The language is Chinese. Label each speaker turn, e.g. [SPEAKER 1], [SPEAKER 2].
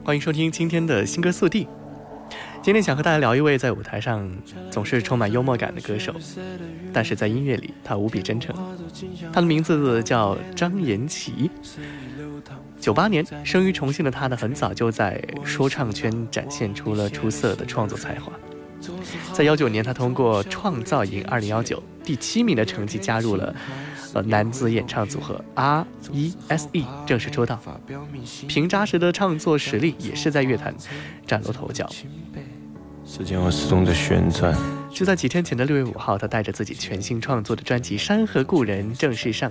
[SPEAKER 1] 欢迎收听今天的新歌速递。今天想和大家聊一位在舞台上总是充满幽默感的歌手，但是在音乐里他无比真诚。他的名字叫张颜齐。98年生于重庆的他呢，很早就在说唱圈展现出了出色的创作才华。在19年，他通过创造营2019第7名的成绩加入了男子演唱组合 R.E.S.E， 正式出道。凭扎实的创作实力，也是在乐坛崭露头角。
[SPEAKER 2] 时间会始终在旋转。
[SPEAKER 1] 就在几天前的6月5号，他带着自己全新创作的专辑《山河故人》正式上